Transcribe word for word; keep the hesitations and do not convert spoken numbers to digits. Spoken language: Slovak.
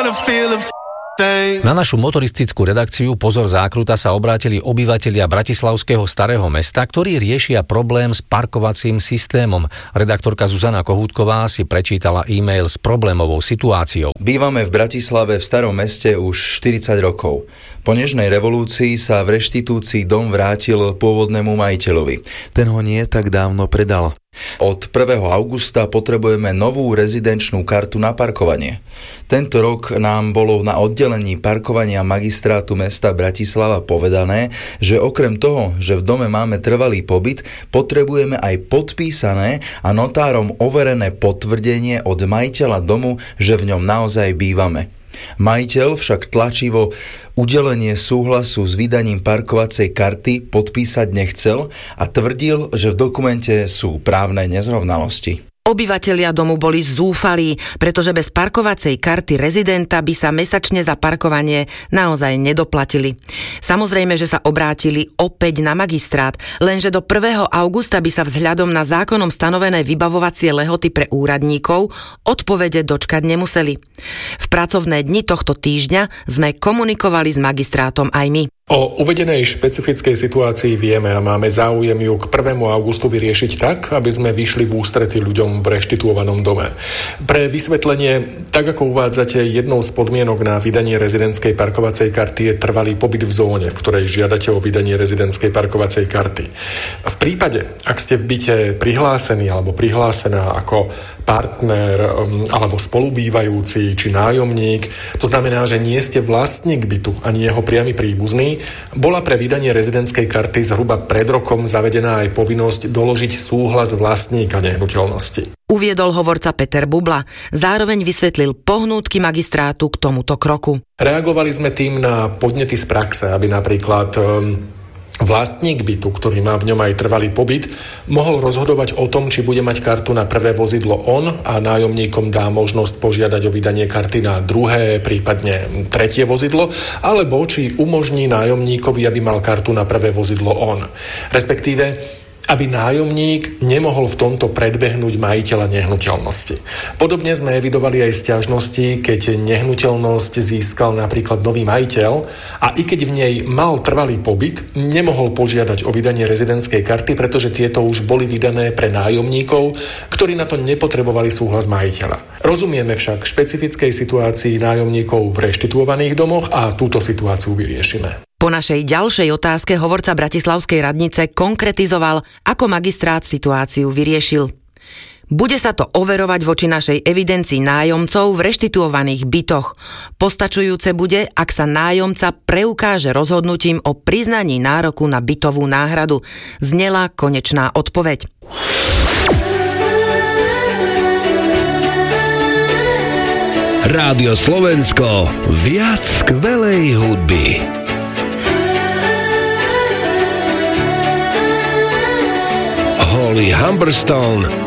wanna feel a thing. Na našu motoristickú redakciu Pozor zákruta sa obrátili obyvatelia bratislavského Starého mesta, ktorí riešia problém s parkovacím systémom. Redaktorka Zuzana Kohútková si prečítala e-mail s problémovou situáciou. Bývame v Bratislave v Starom meste už štyridsať rokov. Po nežnej revolúcii sa v reštitúcii dom vrátil pôvodnému majiteľovi. Ten ho nie tak dávno predal. Od prvého augusta potrebujeme novú rezidenčnú kartu na parkovanie. Tento rok nám bolo na oddelení parkovania magistrátu mesta Bratislava povedané, že okrem toho, že v dome máme trvalý pobyt, potrebujeme aj podpísané a notárom overené potvrdenie od majiteľa domu, že v ňom naozaj bývame. Majiteľ však tlačivo udelenie súhlasu s vydaním parkovacej karty podpísať nechcel a tvrdil, že v dokumente sú právne nezrovnalosti. Obyvatelia domu boli zúfalí, pretože bez parkovacej karty rezidenta by sa mesačne za parkovanie naozaj nedoplatili. Samozrejme, že sa obrátili opäť na magistrát, lenže do prvého augusta by sa vzhľadom na zákonom stanovené vybavovacie lehoty pre úradníkov odpovede dočkať nemuseli. V pracovné dni tohto týždňa sme komunikovali s magistrátom aj my. O uvedenej špecifickej situácii vieme a máme záujem ju k prvému augustu vyriešiť tak, aby sme vyšli v ústrety ľuďom v reštituovanom dome. Pre vysvetlenie, tak ako uvádzate, jednou z podmienok na vydanie rezidentskej parkovacej karty je trvalý pobyt v zóne, v ktorej žiadate o vydanie rezidentskej parkovacej karty. V prípade, ak ste v byte prihlásení alebo prihlásená ako partner alebo spolubývajúci či nájomník, to znamená, že nie ste vlastník bytu ani jeho priamy príbuzný, bola pre vydanie rezidentskej karty zhruba pred rokom zavedená aj povinnosť doložiť súhlas vlastníka nehnuteľnosti. Uviedol hovorca Peter Bubla. Zároveň vysvetlil pohnútky magistrátu k tomuto kroku. Reagovali sme tým na podnety z praxe, aby napríklad vlastník bytu, ktorý má v ňom aj trvalý pobyt, mohol rozhodovať o tom, či bude mať kartu na prvé vozidlo on a nájomníkom dá možnosť požiadať o vydanie karty na druhé, prípadne tretie vozidlo, alebo či umožní nájomníkovi, aby mal kartu na prvé vozidlo on. Respektíve, aby nájomník nemohol v tomto predbehnúť majiteľa nehnuteľnosti. Podobne sme evidovali aj sťažnosti, keď nehnuteľnosť získal napríklad nový majiteľ a i keď v nej mal trvalý pobyt, nemohol požiadať o vydanie rezidentskej karty, pretože tieto už boli vydané pre nájomníkov, ktorí na to nepotrebovali súhlas majiteľa. Rozumieme však špecifickej situácii nájomníkov v reštituovaných domoch a túto situáciu vyriešime. Po našej ďalšej otázke hovorca Bratislavskej radnice konkretizoval, ako magistrát situáciu vyriešil. Bude sa to overovať voči našej evidencii nájomcov v reštituovaných bytoch. Postačujúce bude, ak sa nájomca preukáže rozhodnutím o priznaní nároku na bytovú náhradu. Znela konečná odpoveď. Rádio Slovensko, viac skvelej hudby. Holly Humberstone